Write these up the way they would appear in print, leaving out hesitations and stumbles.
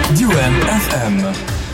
ديوان اف ام.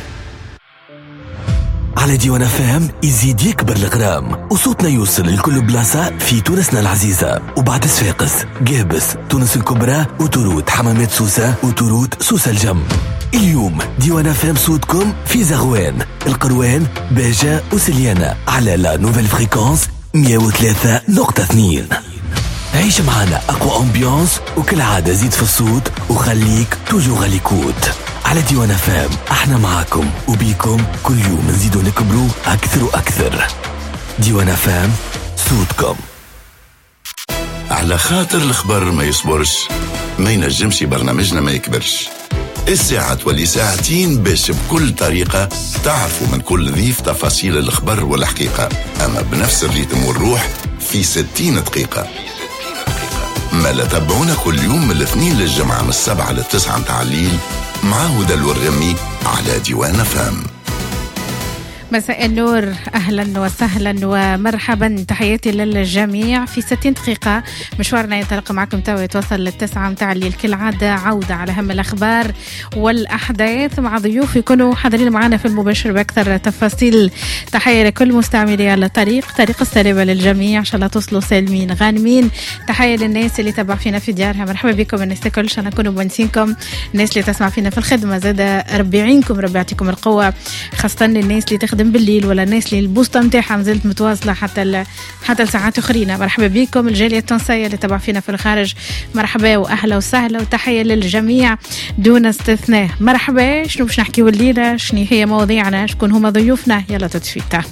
على ديوان اف ام يزيد يكبر الغرام وصوتنا يوصل لكل بلاصة في تونسنا العزيزة. وبعد صفاقس، قابس، تونس الكبرى، وتروت حمامات سوسة، وتروت سوسة الجم. اليوم ديوان اف ام صوتكم في زغوان، القروان، باجة وسليانة على لا نوفيل فريكونس 103.2. عيش معنا أقوى أمبيانس، وكل عادة زيد في الصوت وخليك توجو غاليكوت. على ديوان اف ام احنا معاكم وبيكم كل يوم نزيدوا نكبروا أكثر وأكثر. ديوان اف ام صوتكم. على خاطر الخبر ما يصبرش، ما ينجمش برنامجنا ما يكبرش. الساعة تولي ساعتين باش بكل طريقة تعرفوا من كل ضيف تفاصيل الخبر والحقيقة، أما بنفس الريتم والروح في 60 دقيقة. ما لا تابعونا كل يوم من الاثنين للجمعة من 7 ل 9 متاع الليل مع هدى الورغمي على ديوان فام. مساء النور، أهلا وسهلا ومرحبا، تحياتي للجميع. في 60 دقيقة مشوارنا ينطلق معكم توا يتوصل للتسعة متاع الليل كالعادة، عودة على أهم الأخبار والأحداث مع ضيوف يكونوا حاضرين معنا في المباشر بأكثر تفاصيل. تحية لكل مستعملي الطريق السلامة للجميع، إن شاء الله توصلوا سالمين غانمين. تحية للناس اللي تبع فينا في ديارها، مرحبا بكم الناس الكل، عشان نكونوا بنسينكم. الناس اللي تسمع فينا في الخدمة زادة ربيعينكم، ربي يعطيكم القوة، خاصة الناس اللي تخدم بالليل ولا الناس اللي البوسطة متاعها مازالت متواصلة حتى لساعات أخرين. مرحبا بكم الجالية التونسية اللي تبع فينا في الخارج، مرحبا وأهلا وسهلا، وتحية للجميع دون استثناء. مرحبا. شنو باش نحكيو الليلة؟ شنو هي مواضيعنا؟ شكون هما ضيوفنا؟ يلا تتفيتا.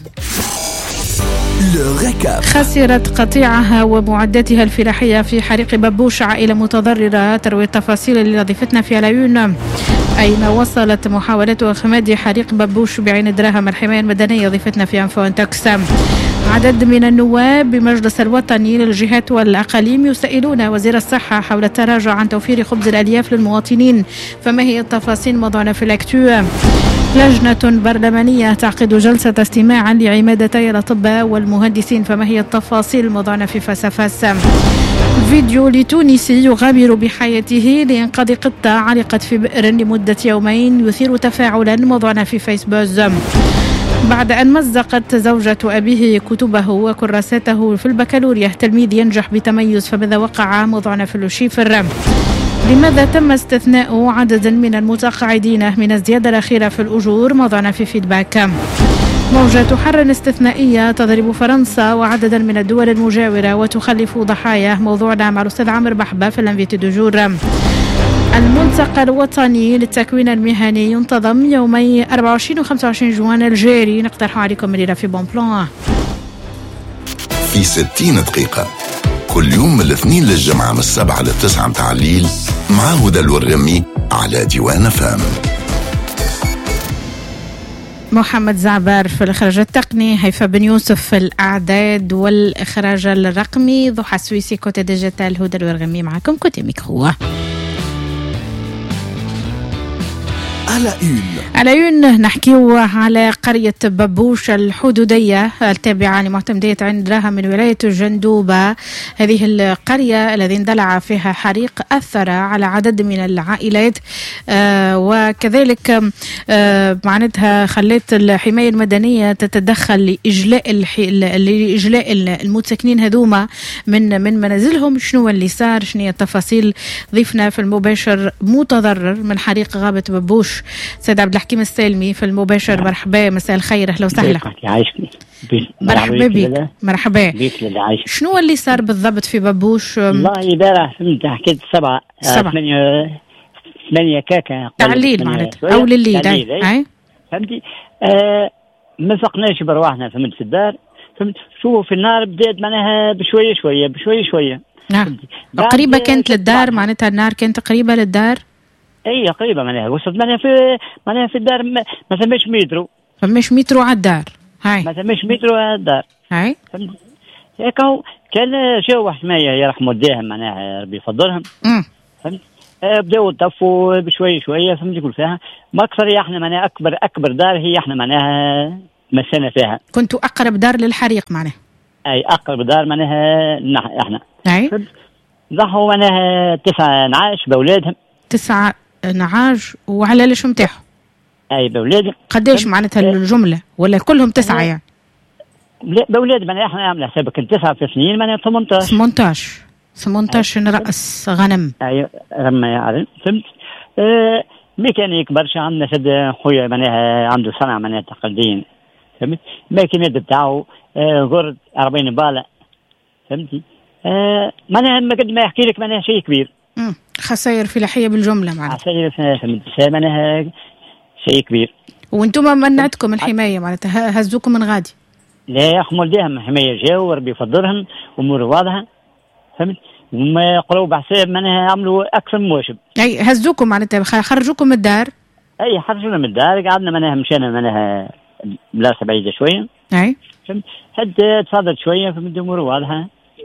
خسرت قطيعها ومعداتها الفلاحية في حريق بابوش، عائلة متضررة. تروي التفاصيل اللي ضيفتنا في العيون. أين وصلت محاولات إخماد حريق بابوش بعين الدراهم؟ الحماية المدنية ضيفتنا في أنفو أنتكس. عدد من النواب بمجلس الوطني للجهات والأقاليم يسائلون وزير الصحة حول التراجع عن توفير خبز الألياف للمواطنين. فما هي التفاصيل؟ موضوعنا في الأكتو. لجنة برلمانية تعقد جلسة استماع لعمادتي الأطباء والمهندسين. فما هي التفاصيل؟ موضوعنا في فسفاس. فيديو لتونسي يغامر بحياته لإنقاذ قطة علقت في بئر لمدة يومين يثير تفاعلا. موضوعنا في فيسبوك. بعد أن مزقت زوجة أبيه كتبه وكراساته في البكالوريا، تلميذ ينجح بتميز، فماذا وقع؟ موضوعنا في الشيفر. لماذا تم استثناء عدد من المتقاعدين من الزيادة الأخيرة في الأجور؟ موضوعنا في فيدباك. موجة حر استثنائية تضرب فرنسا وعددا من الدول المجاورة وتخلف ضحايا. موضوعنا مع الأستاذ عمرو بحبة في الانفيتي دو جور. الملتقى الوطني للتكوين المهني ينتظم يومي 24 و 25 جوان الجاري. نقترح عليكم الليلة في بون بلان. في 60 دقيقة كل يوم من الاثنين للجمعة من 7 ل 9 متاع الليل مع هدى الورغمي على ديوان فام. محمد زعبر في الإخراج التقني، هيفا بن يوسف في الأعداد والإخراج الرقمي، ضحى سويسي كوتي ديجيتال، هدى الورغمي معكم كوتي ميكرو. على يون نحكيو على قرية بابوش الحدودية التابعة لمعتمدية عين دراهم من ولاية جندوبة. هذه القرية الذي اندلع فيها حريق أثر على عدد من العائلات، وكذلك معناتها خلت الحماية المدنية تتدخل لإجلاء المتسكنين هذوما من منازلهم. شنو اللي صار؟ شنو هي التفاصيل؟ ضيفنا في المباشر متضرر من حريق غابة بابوش سيد عبد الحكيم السالمي في المباشر. مرحبا، مساء الخير، اهلا وسهلا. مرحبا بك. مرحبا. شنو اللي صار بالضبط في بابوش؟ والله امبارح فهمت حكيت 7 8 كاكا تعليل معناتها او لليل اي فهمتي. ما فقناش برواحنا فهمت في الدار، فهمت. شوفوا في النار بدات معناها بشويه شويه. نعم. قريبه كانت للدار، معناتها النار كانت قريبه للدار. اي قريبه معناها وصلت معناها في الدار ما ثماش مترو. فماش مترو على الدار. هاي ما ثماش مترو على الدار. هاي هيك كان جاوا حمايه يرحم والديهم معناها ربي يفضلهم. فهمت. بداوا يطفوا بشويه فهمت كل فيها ما اكثر. احنا معناها اكبر دار هي احنا معناها مسنا فيها. كنتوا اقرب دار للحريق معناها. اي اقرب دار معناها احنا. اي ضحوا معناها 9 نعاش باولادهم. 9 نعاج وعلى ليش متاعه. اي بولادي قديش معناتها الجمله ولا كلهم 9 يعني؟ لا بولادي معناها احنا عامله حسابك 9 في سنين معناها 18 رأس غنم. ايوه لما يعرف فهمت. ميكانيك برشا عندنا شد خويا معناها عنده صنعه معناها تقليديين فهمت. الماكينات بتاعه غرد 40 باله فهمتي. معناها ما قد ما يحكي لك معناها شيء كبير. خسائر فلاحيه بالجمله معناها. خسائر فهمت معناها شيء كبير. وانتم منعتكم الحمايه معناتها هزوكم من غادي؟ لا يا اخي مولديهم حمايه جاوا وربي يفضلهم امور واضحه فهمت. وما يقروا بحساب معناها عملوا اكثر من واجب. اي هزوكم معناتها خرجوكم من الدار؟ اي خرجونا من الدار قعدنا معناها مشينا معناها بلاصه بعيده شويه. اي فهمت. حد تفضل شويه فهمت امور واضحه.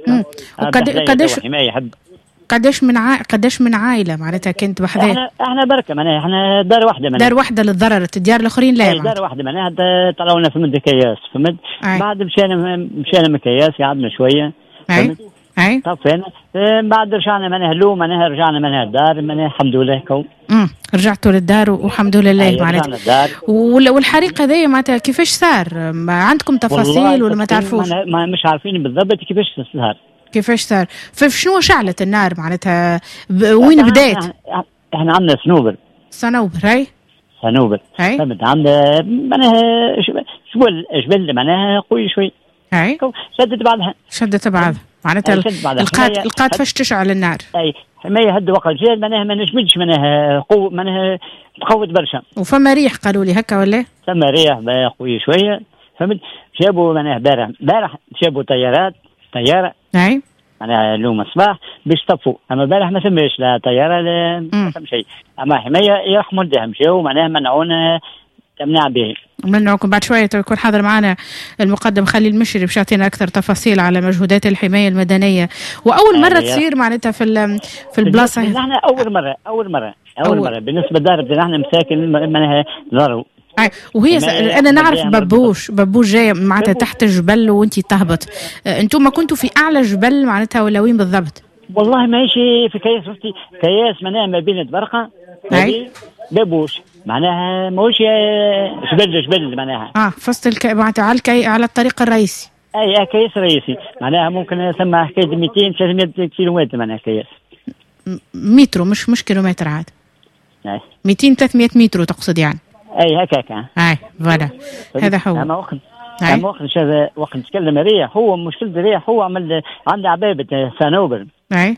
قداش من عائله معناتها كنت بحذاها؟ احنا بركه معناها احنا دار واحده معناها. دار واحده اللي تضررت، الديار الاخرين لا دار واحده معناها طلعونا في مد كياس فهمت. بعد مشينا من كياس قعدنا شويه فهمت. اي طفينا بعد رجعنا معناها رجعنا معناها الدار معناها الحمد لله كون. رجعتوا للدار والحمد لله معناتها. والحريق هذايا معناتها كيفاش صار؟ ما عندكم تفاصيل ولا ما تعرفوش؟ مش عارفين بالضبط كيفاش صار. فشنو شعلت النار معناتها؟ وين بدات؟ احنا عندنا صنوبر هاي فهمت. عندنا معناها جبل معناها قوي شوي. هاي شدت بعضها معناتها. القات فاش تشعل النار؟ اي ما يهد وقت جاي معناها ما نجمدش معناها قوه معناها تقوت برشا. وفما ريح قالوا لي هكا ولا؟ فما ريح قوي شويه فهمت. جابوا معناها بارح جابوا طياره اي معناها اليوم الصباح باش طفوا. اما البارح ما سماش لا طياره لا ما فهم شيء. اما حمايه يرحموا الدهم مشاو معناها منعونا تمنع به. منعكم بعد شويه يكون حاضر معنا المقدم خليل المشري باش يعطينا اكثر تفاصيل على مجهودات الحمايه المدنيه. واول مره تصير معناتها في البلاصه. نحن اول مره بالنسبه للدار بدنا نحن مساكن معناها ضروا. وهي انا نعرف ببوش جاي معناتها تحت الجبل وانتي تهبط. انتم ما كنتوا في اعلى جبل معناتها ولا وين بالضبط؟ والله ماشي في كياس. شفتي كياس معناها ما بين برقه ببوش معناها ماهوش جبل معناها. فصل معناتها على الطريق الرئيسي. اي كياس رئيسي معناها ممكن نسمى حكايه 200 300 كيلومتر معناها كياس. مترو مش كيلومتر عاد. 200 300 متر تقصد يعني؟ اي هكاك. فوالا هذا هو. اما وقت نتكلم ريح هو مشكلة الريح هو عنده عبابة صنوبر.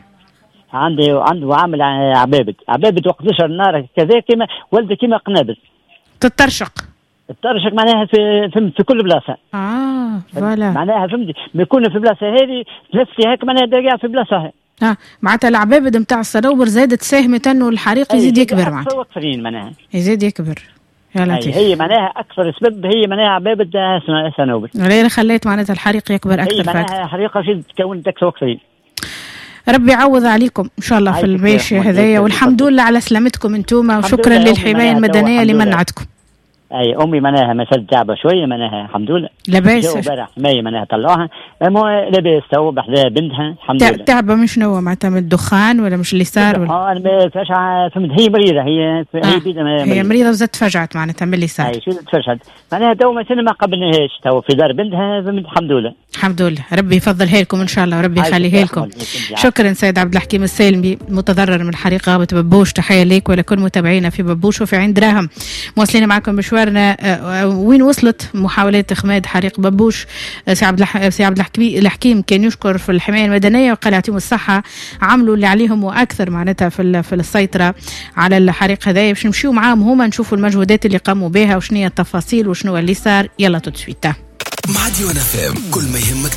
عنده عامل عبابة وقت تشعر النار كذا كما ولد كما قنابل تترشق معناها في كل بلاصة. فوالا معناها فهمتي ما يكون في بلاصة هذه تلفي هيك معناها ترجع في بلاصة معناتها العبابة نتاع الصنوبر زادت ساهمت انه الحريق يزيد يكبر معناتها يزيد يكبر. هي معناها اكثر سبب هي معناها عبابة صنوبر. ليه خليت معناتها الحريق يكبر اكثر؟ هي معناها حريقة شد تكون اكثر اكثرين. ربي يعوض عليكم ان شاء الله في الماشي هذايا والحمد لله على سلامتكم انتوما وشكرا للحماية المدنية اللي منعتكم. امي معناها مسألة تعبة شوية معناها الحمد لله. لاباس. جو برا حماية معناها طلعوها لاباس تو بحذا بنتها الحمد لله. تعبة من شنو معناتها من الدخان ولا مش اللي صار ولا؟ انا فجعة فهمت. هي مريضة هي مريضة وزادت فجعت معناتها من اللي صار. شو تفجعت معناها تو ما قبلناهاش تو في دار بنتها فهمت الحمد لله. الحمد لله ربي يفضلها لكم ان شاء الله وربي يخليها لكم. شكرا سيد عبد الحكيم السالمي متضرر من حريق غابة ببوش. تحية ليك ولكل متابعينا في ببوش وفي عين دراهم. مواصلين معكم مشوارنا وين وصلت محاولات إخماد حريق ببوش. سي عبد الحكيم كان يشكر في الحماية المدنية وقال يعطيهم الصحة عملوا اللي عليهم وأكثر معناتها في السيطرة على الحريق هذا. باش نمشيو معاهم هما نشوفوا المجهودات اللي قاموا بها وشنو هي التفاصيل وشنو اللي صار. يلا تدسويتا مع ديوان FM كل ما يهمك